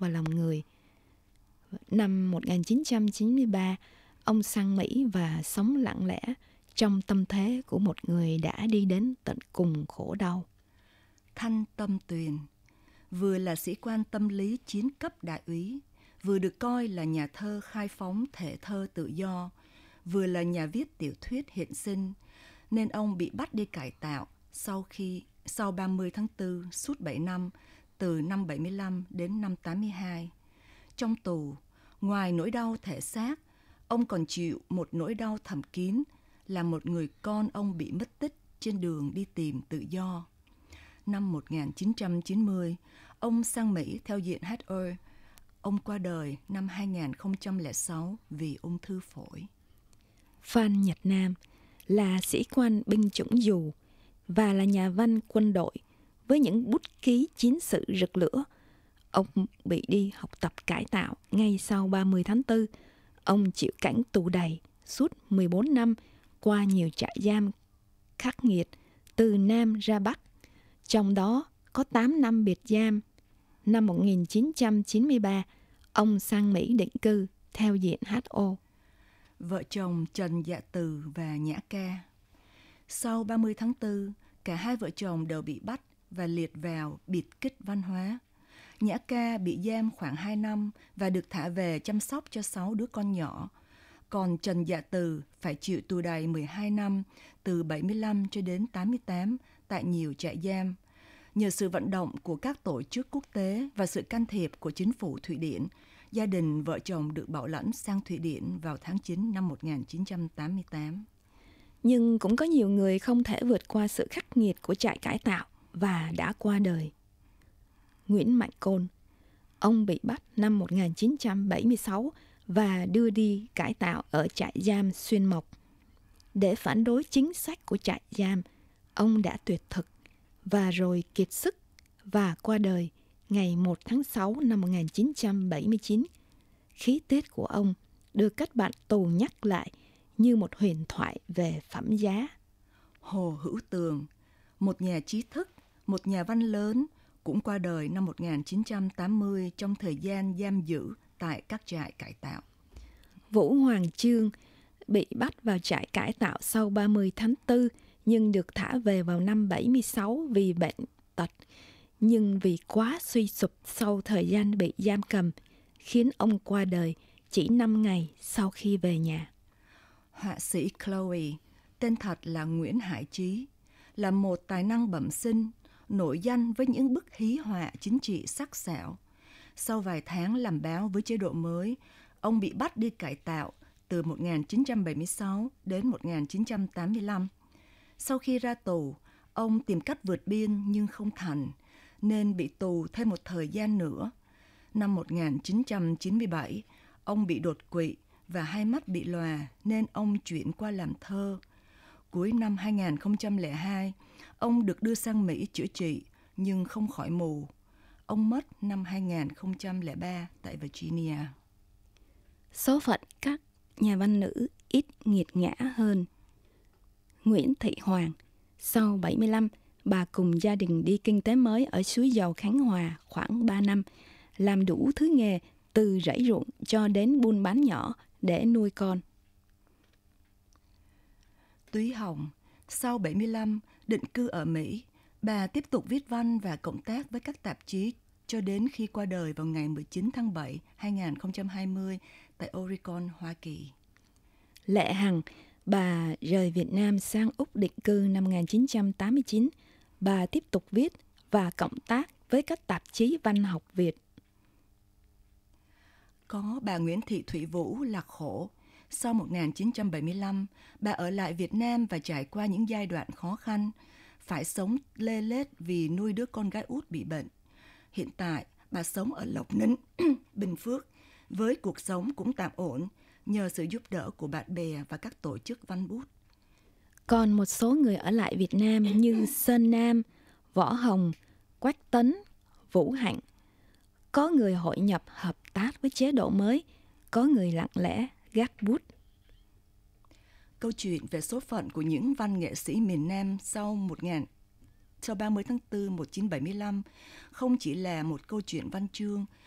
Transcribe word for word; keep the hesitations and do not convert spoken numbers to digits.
vào lòng người. Năm một nghìn chín trăm chín mươi ba, ông sang Mỹ và sống lặng lẽ trong tâm thế của một người đã đi đến tận cùng khổ đau. Thanh Tâm Tuyền vừa là sĩ quan tâm lý chiến cấp đại úy, vừa được coi là nhà thơ khai phóng thể thơ tự do, vừa là nhà viết tiểu thuyết hiện sinh, nên ông bị bắt đi cải tạo sau khi sau ba mươi tháng tư suốt bảy năm, từ năm bảy mươi lăm đến năm tám mươi hai. Trong tù, ngoài nỗi đau thể xác, ông còn chịu một nỗi đau thầm kín là một người con ông bị mất tích trên đường đi tìm tự do. Năm một nghìn chín trăm chín mươi, ông sang Mỹ theo diện hát e. Ông qua đời năm hai nghìn không trăm lẻ sáu vì ung thư phổi. Phan Nhật Nam là sĩ quan binh chủng dù và là nhà văn quân đội với những bút ký chiến sự rực lửa. Ông bị đi học tập cải tạo ngay sau ba mươi tháng tư. Ông chịu cảnh tù đầy suốt mười bốn năm qua nhiều trại giam khắc nghiệt từ Nam ra Bắc. Trong đó có tám năm biệt giam. Năm một nghìn chín trăm chín mươi ba, ông sang Mỹ định cư theo diện hát o. Vợ chồng Trần Dạ Từ và Nhã Ca. Sau ba mươi tháng tư, cả hai vợ chồng đều bị bắt và liệt vào biệt kích văn hóa. Nhã Ca bị giam khoảng hai năm và được thả về chăm sóc cho sáu đứa con nhỏ. Còn Trần Dạ Từ phải chịu tù đầy mười hai năm, từ bảy mươi lăm cho đến tám mươi tám, tại nhiều trại giam. Nhờ sự vận động của các tổ chức quốc tế và sự can thiệp của chính phủ Thụy Điển, gia đình vợ chồng được bảo lãnh sang Thụy Điển vào tháng chín năm một nghìn chín trăm tám mươi tám. Nhưng cũng có nhiều người không thể vượt qua sự khắc nghiệt của trại cải tạo và đã qua đời. Nguyễn Mạnh Côn, ông bị bắt năm một nghìn chín trăm bảy mươi sáu và đưa đi cải tạo ở trại giam Xuyên Mộc. Để phản đối chính sách của trại giam, ông đã tuyệt thực và rồi kiệt sức và qua đời ngày một tháng sáu năm một nghìn chín trăm bảy mươi chín. Khí tiết của ông được các bạn tù nhắc lại như một huyền thoại về phẩm giá. Hồ Hữu Tường, một nhà trí thức, một nhà văn lớn, cũng qua đời năm một nghìn chín trăm tám mươi trong thời gian giam giữ tại các trại cải tạo. Vũ Hoàng Chương bị bắt vào trại cải tạo sau ba mươi tháng tư nhưng được thả về vào năm bảy mươi sáu vì bệnh tật, nhưng vì quá suy sụp sau thời gian bị giam cầm, khiến ông qua đời chỉ năm ngày sau khi về nhà. Họa sĩ Chloe, tên thật là Nguyễn Hải Trí, là một tài năng bẩm sinh, nổi danh với những bức hí họa chính trị sắc sảo. Sau vài tháng làm báo với chế độ mới, ông bị bắt đi cải tạo từ một nghìn chín trăm bảy mươi sáu đến một nghìn chín trăm tám mươi lăm. Sau khi ra tù, ông tìm cách vượt biên nhưng không thành, nên bị tù thêm một thời gian nữa. Năm một nghìn chín trăm chín mươi bảy, ông bị đột quỵ và hai mắt bị lòa nên ông chuyển qua làm thơ. Cuối năm hai nghìn không trăm lẻ hai, ông được đưa sang Mỹ chữa trị nhưng không khỏi mù. Ông mất năm hai nghìn không trăm lẻ ba tại Virginia. Số phận các nhà văn nữ ít nghiệt ngã hơn. Nguyễn Thị Hoàng, sau bảy mươi lăm, bà cùng gia đình đi kinh tế mới ở Suối Dầu, Khánh Hòa khoảng ba năm, làm đủ thứ nghề từ rẫy ruộng cho đến buôn bán nhỏ để nuôi con. Túy Hồng, sau bảy mươi lăm, định cư ở Mỹ, bà tiếp tục viết văn và cộng tác với các tạp chí cho đến khi qua đời vào ngày mười chín tháng bảy năm hai nghìn không trăm hai mươi tại Oregon, Hoa Kỳ. Lệ Hằng, bà rời Việt Nam sang Úc định cư năm một nghìn chín trăm tám mươi chín. Bà tiếp tục viết và cộng tác với các tạp chí văn học Việt. Có bà Nguyễn Thị Thủy Vũ Lạc Khổ. Sau một nghìn chín trăm bảy mươi lăm, bà ở lại Việt Nam và trải qua những giai đoạn khó khăn, phải sống lê lết vì nuôi đứa con gái út bị bệnh. Hiện tại, bà sống ở Lộc Ninh, Bình Phước, với cuộc sống cũng tạm ổn, nhờ sự giúp đỡ của bạn bè và các tổ chức văn bút. Còn một số người ở lại Việt Nam như Sơn Nam, Võ Hồng, Quách Tấn, Vũ Hạnh. Có người hội nhập hợp tác với chế độ mới, có người lặng lẽ gác bút. Câu chuyện về số phận của những văn nghệ sĩ miền Nam sau một nghìn sau ba mươi tháng tư một nghìn chín trăm bảy mươi lăm không chỉ là một câu chuyện văn chương